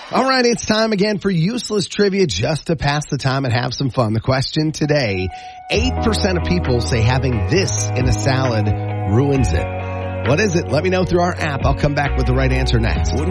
All right, it's time again for useless trivia just to pass the time and have some fun. The question today, 8% of people say having this in a salad ruins it. What is it? Let me know through our app. I'll come back with the right answer next.